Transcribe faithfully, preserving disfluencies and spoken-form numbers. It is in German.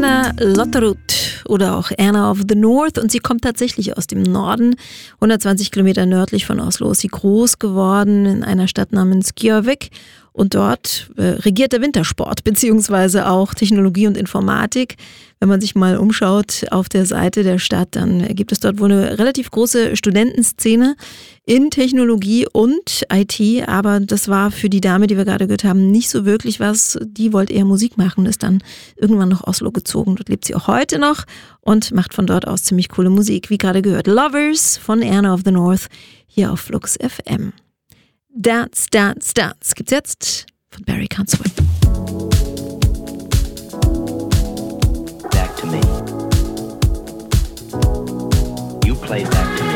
Anna Lotterud oder auch Anna of the North, und sie kommt tatsächlich aus dem Norden. hundertzwanzig Kilometer nördlich von Oslo ist sie groß geworden in einer Stadt namens Gjøvik. Und dort äh, regiert der Wintersport, beziehungsweise auch Technologie und Informatik. Wenn man sich mal umschaut auf der Seite der Stadt, dann gibt es dort wohl eine relativ große Studentenszene in Technologie und I T. Aber das war für die Dame, die wir gerade gehört haben, nicht so wirklich was. Die wollte eher Musik machen, ist dann irgendwann nach Oslo gezogen. Dort lebt sie auch heute noch und macht von dort aus ziemlich coole Musik. Wie gerade gehört, Lovers von Anna of the North hier auf Flux F M. Dance, Dance, Dance gibt's jetzt von Barry Can't Swim. Back to me. You play back to me.